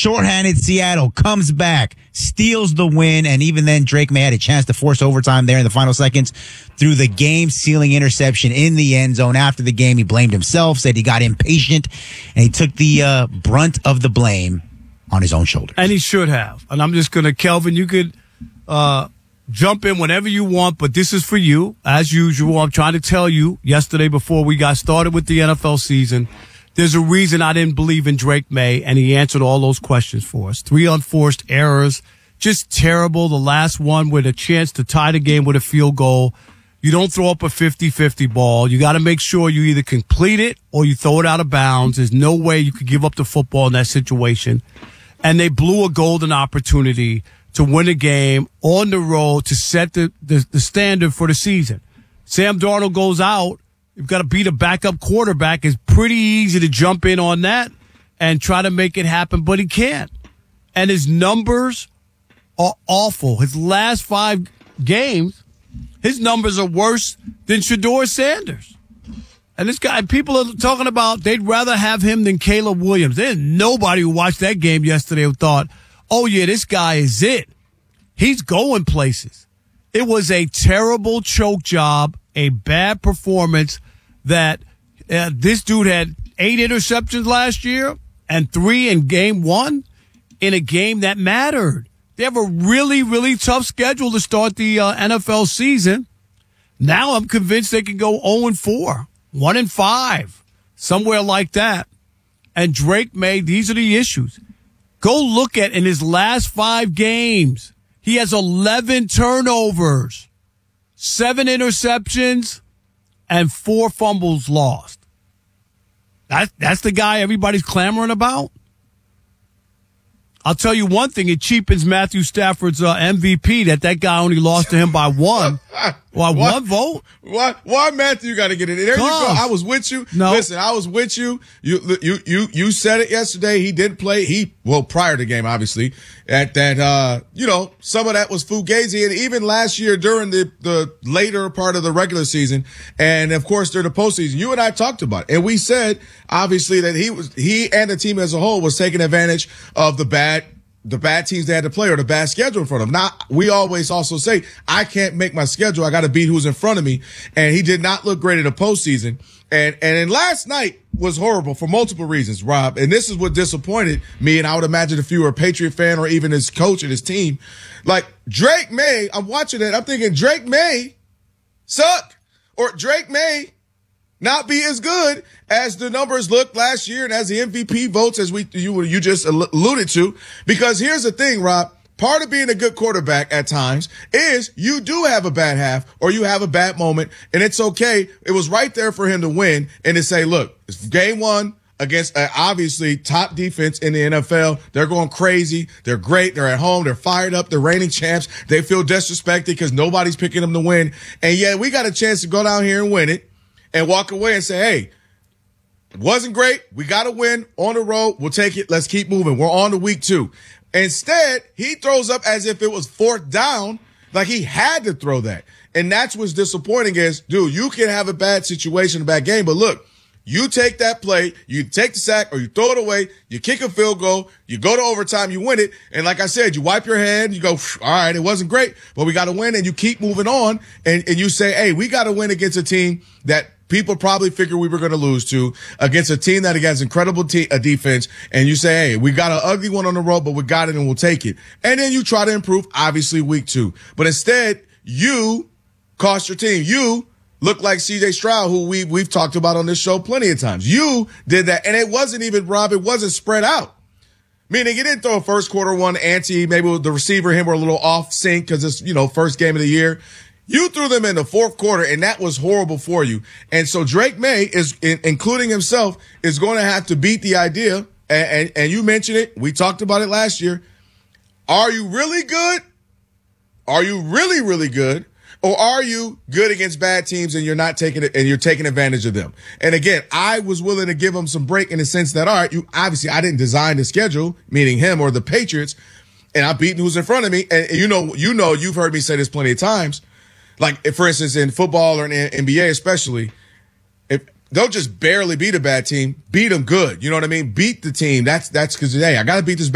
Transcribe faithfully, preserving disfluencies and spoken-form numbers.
Shorthanded Seattle comes back, steals the win, and even then Drake May had a chance to force overtime there in the final seconds through the game-sealing interception in the end zone. After the game, he blamed himself, said he got impatient, and he took the uh, brunt of the blame on his own shoulders. And he should have. And I'm just going to, Kelvin, you could uh, jump in whenever you want, but this is for you. As usual, I'm trying to tell you yesterday before we got started with the N F L season, there's a reason I didn't believe in Drake May, and he answered all those questions for us. Three unforced errors, just terrible. The last one with a chance to tie the game with a field goal. You don't throw up a fifty-fifty ball. You got to make sure you either complete it or you throw it out of bounds. There's no way you could give up the football in that situation. And they blew a golden opportunity to win a game on the road to set the, the, the standard for the season. Sam Darnold goes out. You've got to beat a backup quarterback. It's pretty easy to jump in on that and try to make it happen, but he can't. And his numbers are awful. His last five games, his numbers are worse than Shedeur Sanders. And this guy, people are talking about they'd rather have him than Caleb Williams. There's nobody who watched that game yesterday who thought, oh, yeah, this guy is it. He's going places. It was a terrible choke job, a bad performance that uh, this dude had eight interceptions last year and three in game one in a game that mattered. They have a really, really tough schedule to start the uh, N F L season. Now I'm convinced they can go oh and four. One and five, somewhere like that. And Drake May, these are the issues. Go look at in his last five games, he has eleven turnovers, seven interceptions, and four fumbles lost. That, that's the guy everybody's clamoring about. I'll tell you one thing, it cheapens Matthew Stafford's uh, M V P that that guy only lost to him by one. Well, one vote. Why, why Matthew got to get it? There you go. I was with you. No. Listen, I was with you. You, you, you, you said it yesterday. He didn't play. He, well, prior to the game, obviously, at that, uh, you know, some of that was Fugazi. And even last year during the, the later part of the regular season. And of course, during the postseason, you and I talked about it. And we said, obviously, that he was, he and the team as a whole was taking advantage of the bad the bad teams they had to play or the bad schedule in front of them. Now, we always also say, I can't make my schedule. I got to beat who's in front of me. And he did not look great in the postseason. And, and then last night was horrible for multiple reasons, Rob. And this is what disappointed me. And I would imagine if you were a Patriot fan or even his coach and his team, like Drake May, I'm watching it. I'm thinking Drake May suck or Drake May not be as good as the numbers looked last year and as the M V P votes as we you you just alluded to. Because here's the thing, Rob. Part of being a good quarterback at times is you do have a bad half or you have a bad moment, and it's okay. It was right there for him to win and to say, look, it's game one against uh, obviously top defense in the N F L. They're going crazy. They're great. They're at home. They're fired up. They're reigning champs. They feel disrespected because nobody's picking them to win. And yeah, we got a chance to go down here and win it and walk away and say, hey, it wasn't great. We got to win on the road. We'll take it. Let's keep moving. We're on to week two. Instead, he throws up as if it was fourth down, like he had to throw that. And that's what's disappointing is, dude, you can have a bad situation, a bad game, but look, you take that play, you take the sack or you throw it away, you kick a field goal, you go to overtime, you win it. And like I said, you wipe your hand, you go, all right, it wasn't great, but we got to win, and you keep moving on. And, and you say, hey, we got to win against a team that people probably figured we were going to lose to, against a team that has incredible te- a defense. And you say, hey, we got an ugly one on the road, but we got it and we'll take it. And then you try to improve, obviously, week two. But instead, you cost your team. You look like C J Stroud, who we, we've talked about on this show plenty of times. You did that. And it wasn't even, Rob, it wasn't spread out. Meaning, he didn't throw a first quarter one ante. Maybe the receiver and him were a little off sync because it's, you know, first game of the year. You threw them in the fourth quarter, and that was horrible for you. And so Drake May, is, in, including himself, is going to have to beat the idea. And, and, and you mentioned it. We talked about it last year. Are you really good? Are you really, really good? Or are you good against bad teams and you're not taking it and you're taking advantage of them? And again, I was willing to give him some break in the sense that, all right, you obviously I didn't design the schedule, meaning him or the Patriots, and I'm beating who's in front of me. And you know, you know, you've heard me say this plenty of times. Like, if, for instance, in football or in the N B A especially, if they'll just barely beat a bad team, beat them good. You know what I mean? Beat the team. That's that's because, hey, I got to beat this bad